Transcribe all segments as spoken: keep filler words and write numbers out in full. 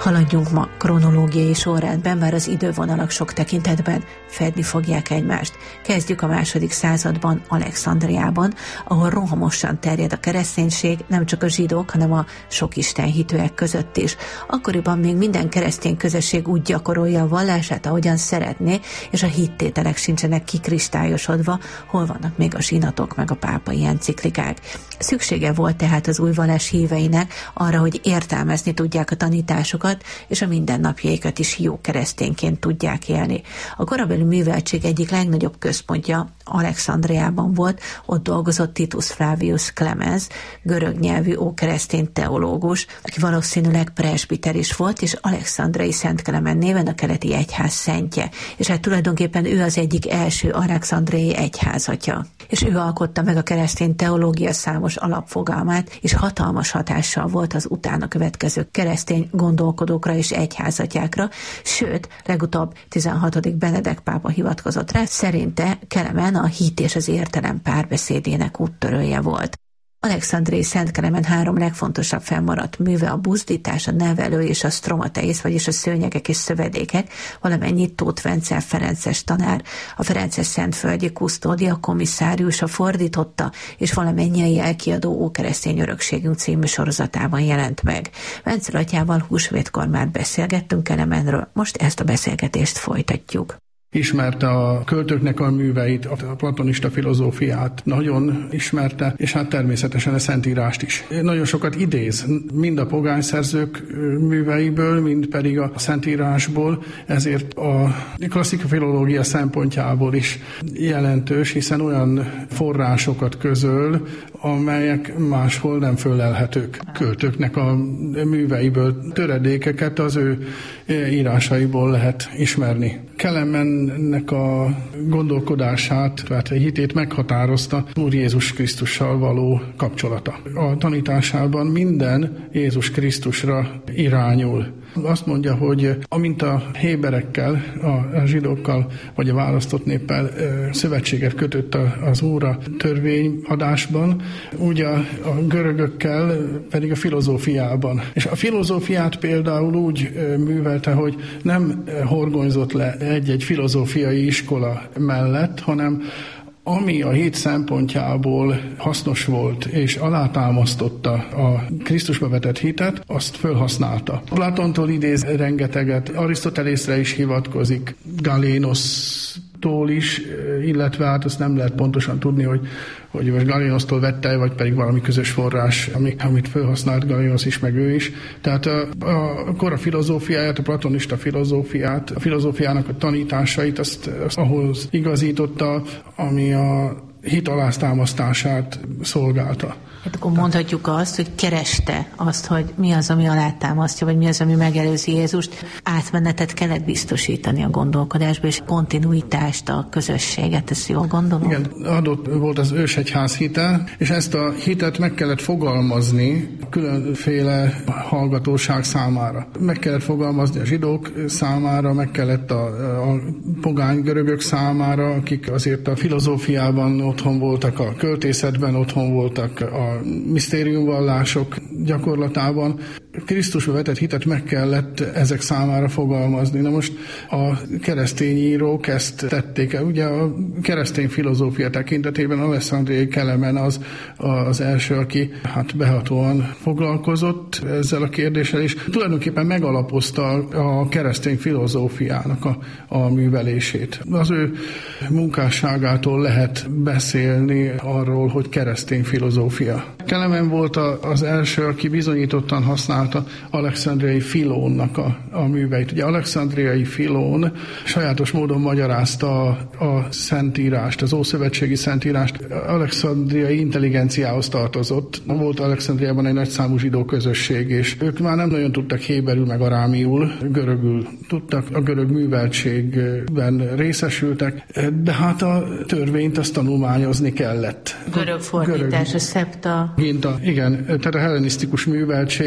Haladjunk ma kronológiai sorrendben, bár az idővonalak sok tekintetben fedni fogják egymást. Kezdjük a második században Alexandriában, ahol rohamosan terjed a kereszténység, nem csak a zsidók, hanem a sok istenhitűek között is. Akkoriban még minden keresztény közösség úgy gyakorolja a vallását, ahogyan szeretné, és a hittételek sincsenek kikristályosodva, hol vannak még a zsinatok meg a pápai enciklikák. Szüksége volt tehát az új vallás híveinek arra, hogy értelmezni tudják a tanításokat, és a mindennapjaikat is jó keresztényként tudják élni. A korabeli műveltség egyik legnagyobb központja Alexandriában volt, ott dolgozott Titus Flavius Clemens, görög nyelvű ókeresztény teológus, aki valószínűleg presbiter is volt, és Alexandriai Szent Kelemen néven a keleti egyház szentje, és hát tulajdonképpen ő az egyik első alexandriai egyházatja. És ő alkotta meg a keresztény teológia számos alapfogalmát, és hatalmas hatással volt az utána következő keresztény gondolkodókra és egyházatjákra, sőt, legutóbb tizenhatodik Benedek pápa hivatkozott rá, szerinte Kelemen a hit és az értelem párbeszédének úttörője volt. Alexandriai Szent Kelemen három legfontosabb fennmaradt műve a buzdítás, a nevelő és a stromateisz, vagyis a szőnyegek és szövedékek, valamennyit Tóth Vencel ferences tanár, a ferences szentföldi kusztódia komisszáriusa fordította, és valamennyi a jelkiadó Ókeresztény örökségünk című sorozatában jelent meg. Vencel atyával húsvétkor már beszélgettünk Kelemenről, most ezt a beszélgetést folytatjuk. Ismerte a költőknek a műveit, a platonista filozófiát nagyon ismerte, és hát természetesen a Szentírást is. Nagyon sokat idéz, mind a pogány szerzők műveiből, mind pedig a Szentírásból, ezért a klasszikus filológia szempontjából is jelentős, hiszen olyan forrásokat közöl, amelyek máshol nem fölelhetők. Költőknek a műveiből töredékeket az ő írásaiból lehet ismerni. Kelemennek a gondolkodását, tehát a hitét meghatározta Úr Jézus Krisztussal való kapcsolata. A tanításában minden Jézus Krisztusra irányul. Azt mondja, hogy amint a héberekkel, a zsidókkal, vagy a választott néppel szövetséget kötött az Úr törvényadásban, úgy a, a görögökkel pedig a filozófiában. És a filozófiát például úgy művelte, hogy nem horgonyzott le egy-egy filozófiai iskola mellett, hanem ami a hit szempontjából hasznos volt, és alátámasztotta a Krisztusba vetett hitet, azt felhasználta. Platontól idéz rengeteget, Arisztotelészre is hivatkozik, Galénosztól is, illetve hát azt nem lehet pontosan tudni, hogy, hogy most Galénosztól vette, vagy pedig valami közös forrás, amit felhasznált Galénosz is, meg ő is. Tehát a, a kora filozófiáját, a platonista filozófiát, a filozófiának a tanításait, azt, azt ahhoz igazította, ami a hit alátámasztását szolgálta. Hát akkor mondhatjuk azt, hogy kereste azt, hogy mi az, ami alátámasztja, vagy mi az, ami megelőzi Jézust. Átmenetet kellett biztosítani a gondolkodásba, és kontinuitást, a közösséget, ezt jól gondolom? Igen, adott volt az ősegyház hite, és ezt a hitet meg kellett fogalmazni különféle hallgatóság számára. Meg kellett fogalmazni a zsidók számára, meg kellett a, a pogány görögök számára, akik azért a filozófiában otthon voltak, a költészetben otthon voltak, a misztériumvallások gyakorlatában. Krisztusba vetett hitet meg kellett ezek számára fogalmazni. Na most a keresztény írók ezt tették el. Ugye a keresztény filozófia tekintetében Alexandriai Kelemen az az első, aki hát behatóan foglalkozott ezzel a kérdéssel, és tulajdonképpen megalapozta a keresztény filozófiának a, a művelését. Az ő munkásságától lehet beszélni arról, hogy keresztény filozófia. Kelemen volt az első, aki bizonyítottan használta Alexandriai Filónnak a, a műveit. Ugye Alexandriai Filón sajátos módon magyarázta a, a Szentírást, az ószövetségi Szentírást. Alexandriai intelligenciához tartozott. Volt Alexandriában egy nagyszámú zsidó közösség, és ők már nem nagyon tudtak héberül meg arámiul, görögül tudtak, a görög műveltségben részesültek, de hát a törvényt azt tanulmányozni kellett. Görög fordítás, görög, a szepta. A, igen, tehát a hellenisztikus műveltség az elég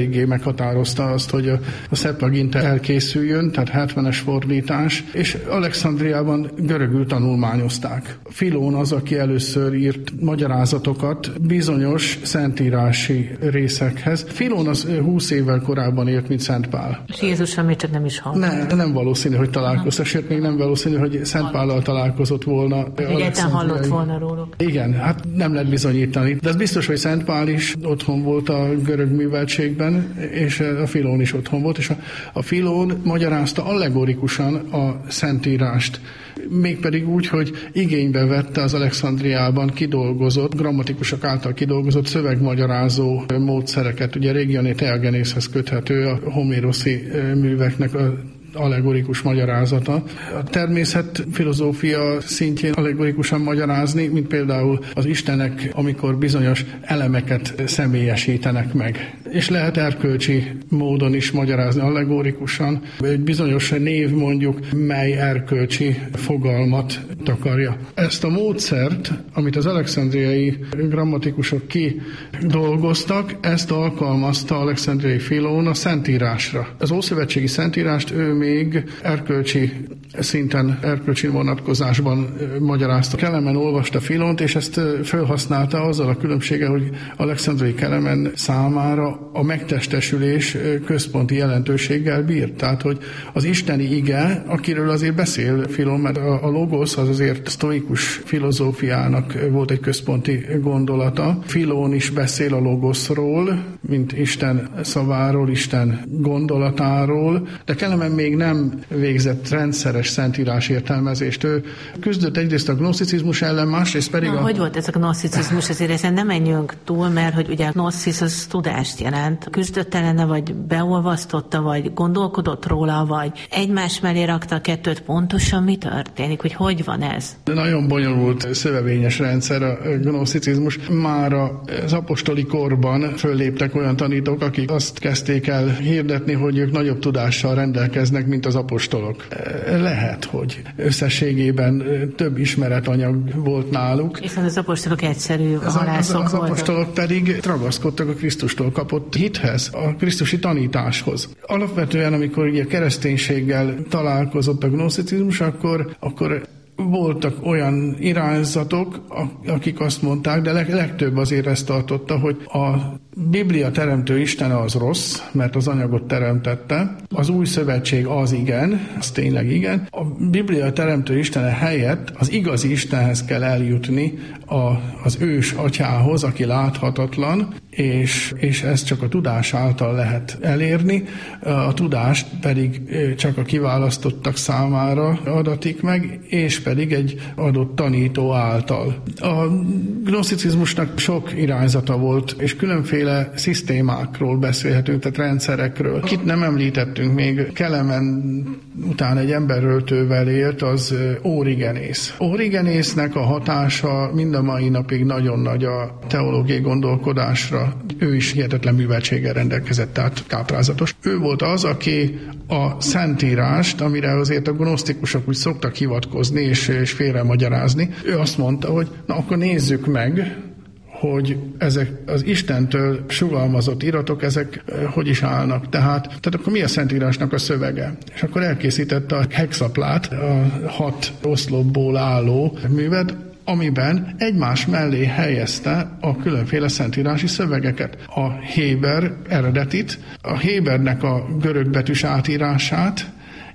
eléggé meghatározta azt, hogy a, a Septuaginta elkészüljön, tehát hetvenes fordítás, és Alexandriában görögül tanulmányozták. Filón az, aki először írt magyarázatokat bizonyos szentírási részekhez. Filón az húsz évvel korábban élt, mint Szent Pál. És Jézussal még csak nem is hallott. Ne, nem valószínű, hogy találkozott, sőt még nem valószínű, hogy Szent Pállal találkozott volna. Egyáltalán hallott volna róluk. Igen, hát nem lehet bizonyítani. De az biztos, hogy Szent Pál is otthon volt a görög műveltségben, és a Filón is otthon volt, és a, a Filón magyarázta allegorikusan a Szentírást. Mégpedig úgy, hogy igénybe vette az Alexandriában kidolgozott, grammatikusok által kidolgozott szövegmagyarázó módszereket. Ugye Regione Theagenészhez köthető a homéroszi műveknek a allegorikus magyarázata. A természetfilozófia szintjén allegorikusan magyarázni, mint például az istenek, amikor bizonyos elemeket személyesítenek meg. És lehet erkölcsi módon is magyarázni allegorikusan. Egy bizonyos név mondjuk, mely erkölcsi fogalmat takarja. Ezt a módszert, amit az alexandriai grammatikusok kidolgoztak, ezt alkalmazta Alexandriai Filón a Szentírásra. Az ószövetségi Szentírást ő még erkölcsi szinten, erkölcsi vonatkozásban magyarázta. Kelemen olvasta Filont, és ezt felhasználta azzal a különbséggel, hogy Alexandriai Kelemen számára a megtestesülés központi jelentőséggel bírt. Tehát, hogy az isteni ige, akiről azért beszél Filon, mert a logosz az azért sztoikus filozófiának volt egy központi gondolata. Filón is beszél a logoszról, mint Isten szaváról, Isten gondolatáról, de Kelemen még nem végzett rendszeres szentírás értelmezést. Ő küzdött egyrészt a gnoszticizmus ellen, másrészt pedig Na, a... Hogy volt ez a gnoszticizmus? Azért ezen nem menjünk túl, mert hogy ugye a gnoszis az tudást jelent. Küzdött ellene, vagy beolvasztotta, vagy gondolkodott róla, vagy egymás mellé rakta a kettőt. Pontosan mi történik? Hogy hogy van ez? De nagyon bonyolult, szövevényes rendszer a gnoszticizmus. Már az apostoli korban fölléptek olyan tanítók, akik azt kezdték el hirdetni, hogy ők nagyobb tudással rendelkeznek, mint az apostolok. Lehet, hogy összességében több ismeretanyag volt náluk. Hiszen az apostolok egyszerű az, halászok az, az voltak. apostolok pedig ragaszkodtak a Krisztustól kapott hithez, a krisztusi tanításhoz. Alapvetően, amikor ugye kereszténységgel találkozott a gnoszticizmus, akkor, akkor voltak olyan irányzatok, akik azt mondták, de legtöbb azért ezt tartotta, hogy a Biblia teremtő Istene az rossz, mert az anyagot teremtette, az új szövetség az igen, az tényleg igen. A Biblia teremtő Istene helyett az igazi Istenhez kell eljutni, a, az ős atyához, aki láthatatlan, és, és ezt csak a tudás által lehet elérni, a tudást pedig csak a kiválasztottak számára adatik meg, és pedig egy adott tanító által. A gnoszticizmusnak sok irányzata volt, és különféle szisztémákról beszélhetünk, tehát rendszerekről. Kit nem említettünk még, Kelemen után egy emberöltővel élt, az Origenész. Origenésznek a hatása mind a mai napig nagyon nagy a teológiai gondolkodásra. Ő is hihetetlen műveltséggel rendelkezett, tehát káprázatos. Ő volt az, aki a Szentírást, amire azért a gnosztikusok úgy szoktak hivatkozni és, és félre magyarázni, ő azt mondta, hogy na akkor nézzük meg, hogy ezek az Istentől sugalmazott iratok, ezek hogy is állnak. Tehát, tehát akkor mi a Szentírásnak a szövege? És akkor elkészítette a hexaplát, a hat oszlopból álló művet, amiben egymás mellé helyezte a különféle szentírási szövegeket. A Héber eredetit, a Hébernek a görögbetűs átírását,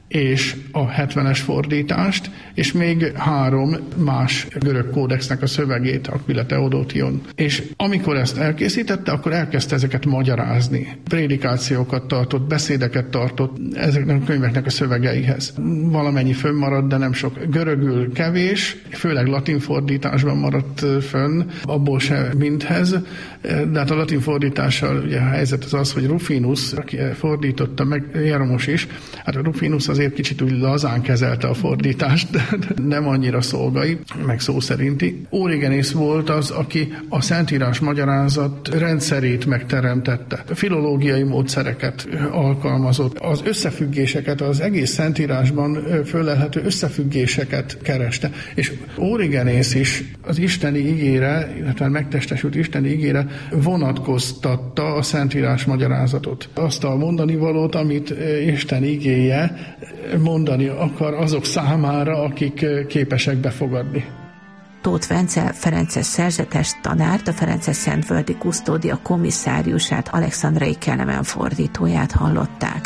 és a hetvenes fordítást, és még három más görög kódexnek a szövegét, Aquila Theodotion. És amikor ezt elkészítette, akkor elkezdte ezeket magyarázni. Prédikációkat tartott, beszédeket tartott ezeknek a könyveknek a szövegeihez. Valamennyi fönnmaradt, de nem sok. Görögül kevés, főleg latin fordításban maradt fönn, abból se mindhez, de hát a latin fordítással ugye a helyzet az az, hogy Rufinus, aki fordította meg, Jeromos is, hát a Rufinus azért azért kicsit úgy lazán kezelte a fordítást, nem annyira szolgai, meg szó szerinti. Origenész volt az, aki a Szentírás magyarázat rendszerét megteremtette. Filológiai módszereket alkalmazott. Az összefüggéseket, az egész Szentírásban föllelhető összefüggéseket kereste. És Origenész is az isteni igére, illetve megtestesült isteni igére vonatkoztatta a Szentírás magyarázatot. Azt a mondani valót, amit Isten igéje mondani akar azok számára, akik képesek befogadni. Tóth Vence ferences szerzetes tanárt, a ferences Szentvölgyi Kusztódia komisszáriusát, Alexandrai Kelemen fordítóját hallották.